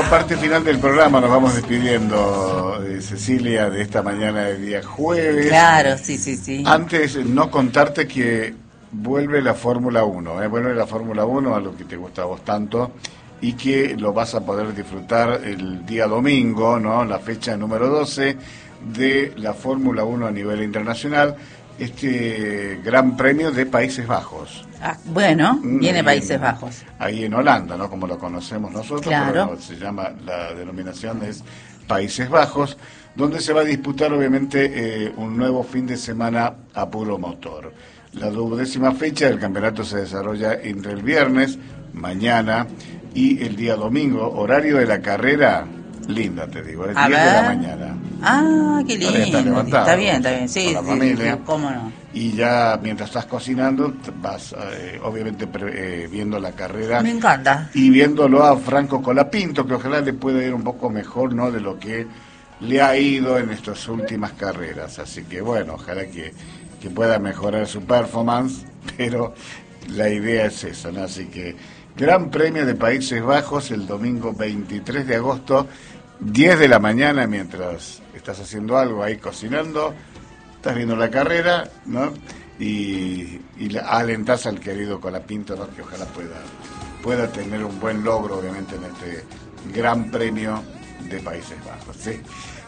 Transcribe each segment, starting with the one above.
parte final del programa, nos vamos despidiendo, Cecilia, de esta mañana de día jueves. Claro, sí. Antes, no contarte que vuelve la Fórmula 1, vuelve la Fórmula 1, a lo que te gusta a vos tanto, y que lo vas a poder disfrutar el día domingo, ¿no? La fecha número 12 de la Fórmula 1 a nivel internacional, este Gran Premio de Países Bajos. Viene Países Bajos. Ahí en Holanda, ¿no? Como lo conocemos nosotros, claro. Pero no, se llama, la denominación es Países Bajos, donde se va a disputar obviamente un nuevo fin de semana a puro motor. La 12ª fecha del campeonato se desarrolla entre el viernes, mañana, y el día domingo. Horario de la carrera, linda te digo, es 10 de la mañana. Ah, qué lindo. Está bien, sí. Con la familia. Sí, cómo no. Y ya mientras estás cocinando, vas obviamente viendo la carrera. Me encanta. Y viéndolo a Franco Colapinto, que ojalá le pueda ir un poco mejor, ¿no? De lo que le ha ido en estas últimas carreras. Así que bueno, ojalá que pueda mejorar su performance, pero la idea es esa, ¿no? Así que Gran Premio de Países Bajos el domingo 23 de agosto, 10 de la mañana, mientras estás haciendo algo ahí cocinando, estás viendo la carrera, ¿no? Y alentás al querido Colapinto, ¿no? Que ojalá pueda tener un buen logro, obviamente, en este Gran Premio de Países Bajos, ¿sí?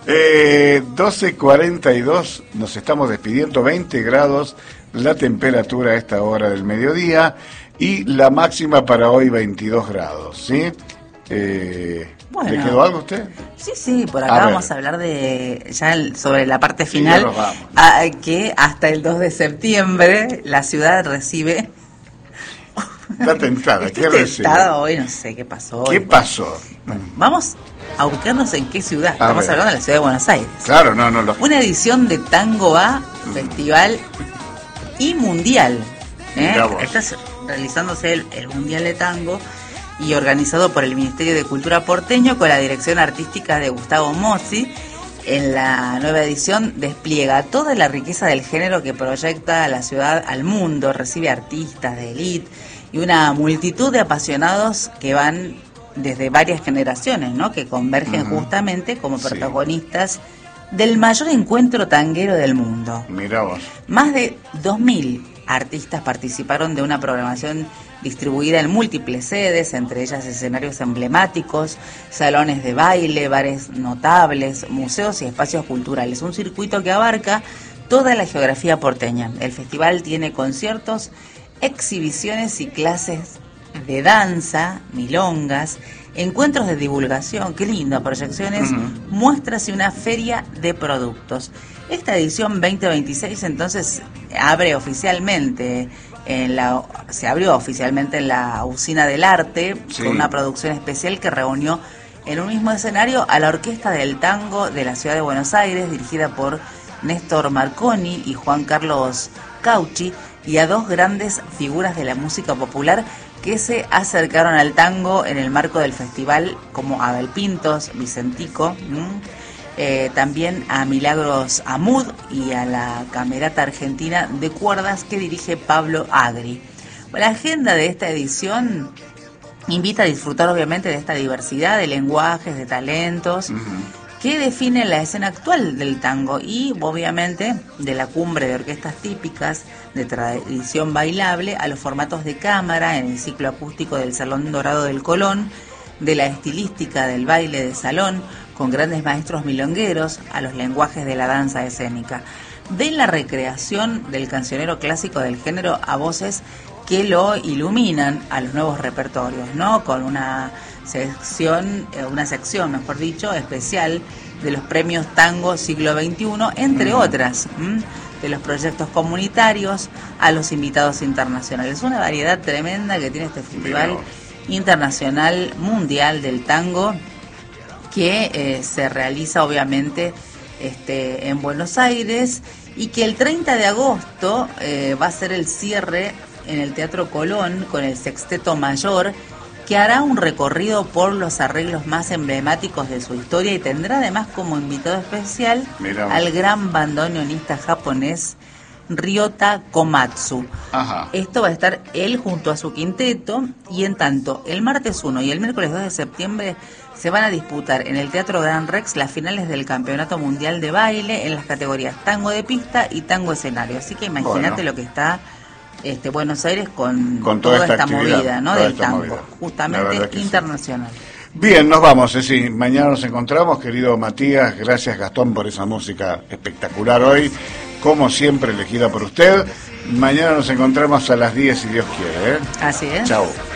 12:42, nos estamos despidiendo, 20 grados la temperatura a esta hora del mediodía y la máxima para hoy 22 grados, ¿sí? Bueno, ¿le quedó algo a usted? Sí, por acá vamos a hablar sobre la parte final, que hasta el 2 de septiembre la ciudad recibe... Está tentada, ¿qué recibe? Hoy, no sé qué pasó. ¿Qué pasó? Vamos a ubicarnos en qué ciudad. Estamos hablando de la ciudad de Buenos Aires. Claro, Una edición de Tango A, festival y mundial. Está realizándose el Mundial de Tango y organizado por el Ministerio de Cultura porteño con la dirección artística de Gustavo Mossi. En la nueva edición despliega toda la riqueza del género que proyecta a la ciudad al mundo, recibe artistas de élite y una multitud de apasionados que van desde varias generaciones, ¿no? Que convergen justamente como protagonistas del mayor encuentro tanguero del mundo. Mirá vos. Más de 2.000 artistas participaron de una programación distribuida en múltiples sedes, entre ellas escenarios emblemáticos, salones de baile, bares notables, museos y espacios culturales. Un circuito que abarca toda la geografía porteña. El festival tiene conciertos, exhibiciones y clases de danza, milongas, encuentros de divulgación, qué lindo, proyecciones, muestras y una feria de productos. Esta edición 2026 entonces se abrió oficialmente en la Usina del Arte, con una producción especial que reunió en un mismo escenario a la Orquesta del Tango de la Ciudad de Buenos Aires, dirigida por Néstor Marconi y Juan Carlos Cauchi, y a dos grandes figuras de la música popular que se acercaron al tango en el marco del festival, como Abel Pintos, Vicentico, también a Milagros Amud y a la Camerata Argentina de Cuerdas que dirige Pablo Agri. La agenda de esta edición invita a disfrutar obviamente de esta diversidad de lenguajes, de talentos, que define la escena actual del tango y obviamente de la cumbre de orquestas típicas de tradición bailable a los formatos de cámara en el ciclo acústico del Salón Dorado del Colón, de la estilística del baile de salón con grandes maestros milongueros a los lenguajes de la danza escénica, de la recreación del cancionero clásico del género a voces que lo iluminan a los nuevos repertorios, ¿no? Con una sección especial de los premios Tango Siglo XXI, entre otras, de los proyectos comunitarios a los invitados internacionales. Una variedad tremenda que tiene este festival internacional mundial del tango que se realiza obviamente en Buenos Aires y que el 30 de agosto va a ser el cierre en el Teatro Colón con el Sexteto Mayor, que hará un recorrido por los arreglos más emblemáticos de su historia y tendrá además como invitado especial al gran bandoneonista japonés Ryota Komatsu. Ajá. Esto va a estar él junto a su quinteto, y en tanto, el martes 1 y el miércoles 2 de septiembre se van a disputar en el Teatro Gran Rex las finales del Campeonato Mundial de Baile en las categorías tango de pista y tango escenario. Así que imagínate lo que está Buenos Aires con toda esta movida, ¿no? Del tango, justamente internacional. Bien, nos vamos, Ceci. Mañana nos encontramos, querido Matías. Gracias, Gastón, por esa música espectacular hoy, como siempre, elegida por usted. Mañana nos encontramos a las 10, si Dios quiere, ¿eh? Así es. Chau.